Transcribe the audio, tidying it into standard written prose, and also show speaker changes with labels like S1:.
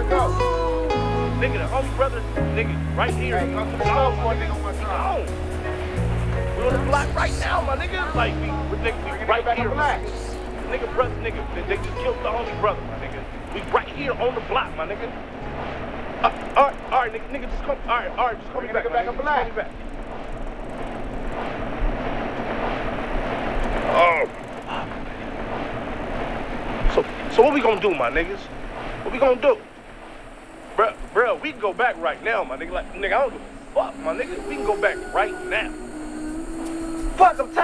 S1: Nigga, the only brother, nigga, right here.
S2: Hey, come to the south for a nigga one time.
S1: We're on the block right now, my nigga. Like, we right
S2: back
S1: here.
S2: on black.
S1: Nigga, brother, nigga, they just killed the only brother, my nigga. We right here on the block, my nigga. All right, nigga, just come. All right, just call me back.
S2: Back on black.
S1: Call me back. Oh. So what we gonna do, my niggas? What we gonna do? Bruh, we can go back right now, my nigga. Like, nigga, I don't give a fuck, my nigga. We can go back right now.
S2: Fuck, I'm